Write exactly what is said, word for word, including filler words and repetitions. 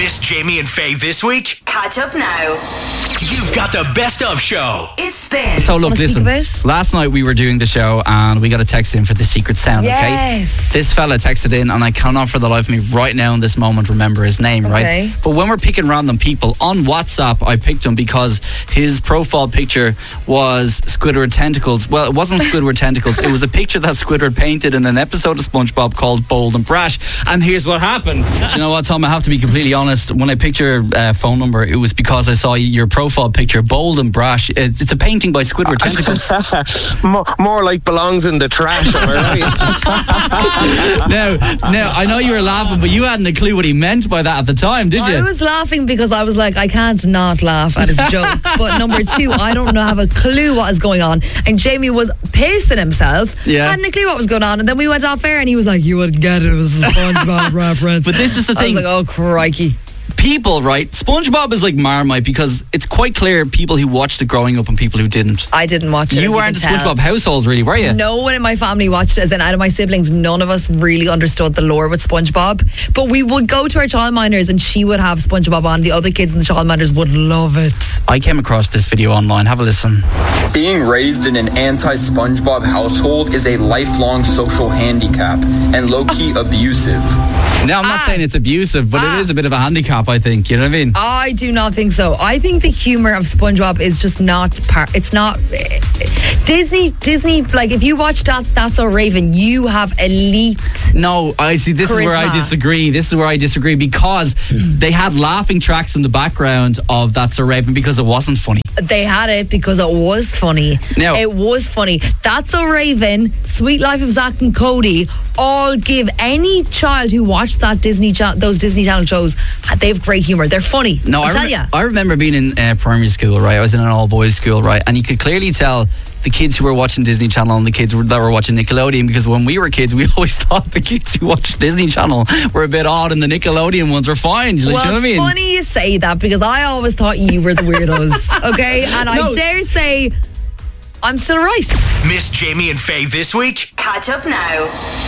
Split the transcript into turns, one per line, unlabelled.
Miss Jamie and Faye this week?
Catch up now.
You've got the best of show.
It's Spin.
So look,
Wanna speak
listen.
about?
Last night we were doing the show and we got a text in for the secret sound.
Yes.
Okay. This fella texted in, and I cannot for the life of me right now in this moment remember his name.
Okay.
Right. But when we're picking random people on WhatsApp, I picked him because his profile picture was Squidward tentacles. Well, it wasn't Squidward tentacles. It was a picture that Squidward painted in an episode of SpongeBob called Bold and Brash. And here's what happened. Do you know what, Tom? I have to be completely honest. When I picked your uh, phone number, it was because I saw your profile picture, Bold and Brash. It's, it's a painting by Squidward tentacles.
more, more like belongs in the trash, am I right?
now, now, I know you were laughing, but you hadn't a clue what he meant by that at the time, did you?
I was laughing because I was like, I can't not laugh at his joke. But number two, I don't know, have a clue what is going on. And Jamie was pissing himself.
Yeah.
Hadn't a clue what was going on. And then we went off air and he was like, you wouldn't get it. It was a SpongeBob reference.
But this is the
I
thing.
was like, oh, crikey.
People, right? SpongeBob is like Marmite because it's quite clear people who watched it growing up and people who didn't.
I didn't watch it.
You
as
weren't a
can tell.
SpongeBob household, really, were you?
No one in my family watched it, as in out of my siblings, none of us really understood the lore with SpongeBob. But we would go to our childminders and she would have SpongeBob on. The other kids in the childminders would love it.
I came across this video online. Have a listen.
Being raised in an anti-SpongeBob household is a lifelong social handicap and low-key abusive.
Now, I'm not
Ah.
saying it's abusive, but
Ah.
it is a bit of a handicap, I think. You know what I mean?
I do not think so. I think the humor of SpongeBob is just not part. It's not Disney. Disney, like if you watch that, That's So Raven, you have elite.
No, I see. This is where I
Charisma.
disagree. This is where I disagree because they had laughing tracks in the background of That's So Raven because it wasn't funny.
They had it because it was funny.
No.
It was funny. That's So Raven, Sweet Life of Zack and Cody, all give any child who watched that Disney cha- those Disney Channel shows. They have great humor. They're funny.
No,
I
I,
tell
rem-
you.
I remember being in uh, primary school, right? I was in an all-boys school, right? And you could clearly tell the kids who were watching Disney Channel and the kids that were watching Nickelodeon, because when we were kids, we always thought the kids who watched Disney Channel were a bit odd and the Nickelodeon ones were fine. Like,
Well,
do you know what I mean?
funny you say that because I always thought you were the weirdos. Okay, and
No.
I dare say I'm still right.
Miss Jamie and Faye this week?
Catch up now.